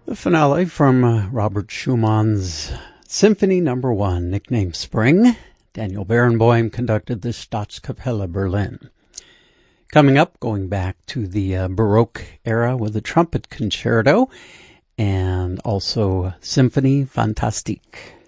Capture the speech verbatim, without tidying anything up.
The finale from uh, Robert Schumann's Symphony Number One, nicknamed Spring. Daniel Barenboim conducted the Staatskapelle Berlin. Coming up, going back to the uh, Baroque era with the trumpet concerto and also Symphonie Fantastique.